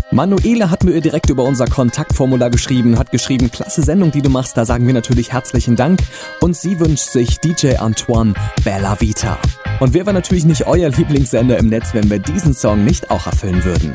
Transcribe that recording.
Manuela hat mir direkt über unser Kontaktformular geschrieben, hat geschrieben, klasse Sendung, die du machst, da sagen wir natürlich herzlichen Dank. Und sie wünscht sich DJ Antoine, Bella Vita. Und wer war natürlich nicht euer Lieblingssender im Netz, wenn wir diesen Song nicht auch erfüllen würden?